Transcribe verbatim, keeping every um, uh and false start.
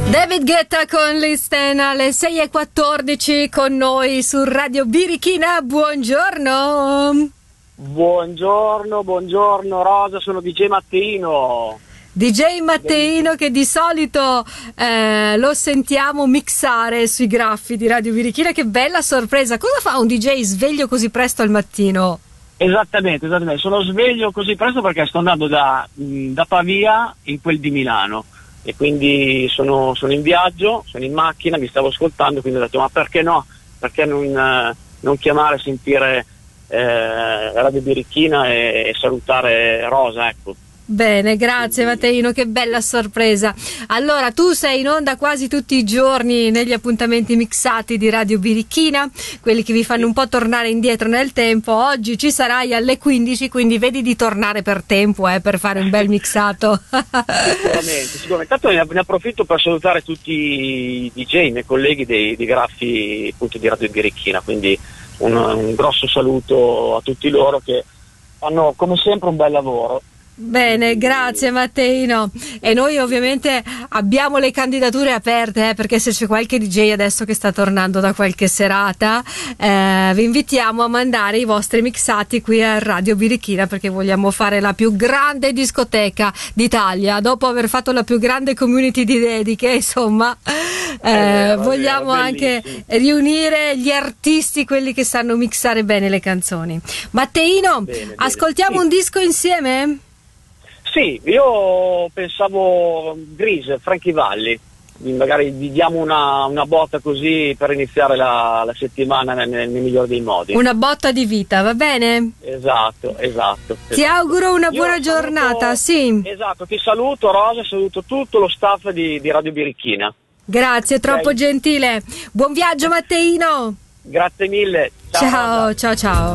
David Guetta con Listen alle sei e quattordici con noi su Radio Birichina. Buongiorno. Buongiorno, buongiorno Rosa, sono D J Matteino. D J Matteino che di solito eh, lo sentiamo mixare sui graffi di Radio Birichina. Che bella sorpresa. Cosa fa un D J sveglio così presto al mattino? Esattamente, esattamente. Sono sveglio così presto perché sto andando da, da Pavia in quel di Milano. E quindi sono, sono in viaggio, sono in macchina, mi stavo ascoltando, quindi ho detto ma perché no? Perché non, eh, non chiamare, sentire eh, Radio Birichina e, e salutare Rosa, ecco. Bene, grazie Matteino, che bella sorpresa. Allora, tu sei in onda quasi tutti i giorni negli appuntamenti mixati di Radio Birichina, quelli che vi fanno un po' tornare indietro nel tempo. Oggi ci sarai alle quindici, quindi vedi di tornare per tempo eh, per fare un bel mixato. Sicuramente, sicuramente. Tanto ne approfitto per salutare tutti i D J, i miei colleghi dei, dei graffi appunto di Radio Birichina, quindi un, un grosso saluto a tutti loro che fanno come sempre un bel lavoro. Bene, grazie Matteino. E noi ovviamente abbiamo le candidature aperte, eh, perché se c'è qualche D J adesso che sta tornando da qualche serata, eh, vi invitiamo a mandare i vostri mixati qui a Radio Birichina, perché vogliamo fare la più grande discoteca d'Italia. Dopo aver fatto la più grande community di dediche, insomma, eh, eh, vogliamo anche riunire gli artisti, quelli che sanno mixare bene le canzoni. Matteino, bene, ascoltiamo bene. Sì. Un disco insieme? Sì, io pensavo Grease, Frankie Valli, magari gli diamo una, una botta così per iniziare la, la settimana nel, nel migliore dei modi. Una botta di vita, va bene? Esatto, esatto. Ti esatto. auguro una io buona saluto, giornata, sì. Esatto, ti saluto Rosa, saluto tutto lo staff di, di Radio Birichina. Grazie, troppo okay. Gentile. Buon viaggio Matteino. Grazie mille. Ciao, ciao, ciao, ciao.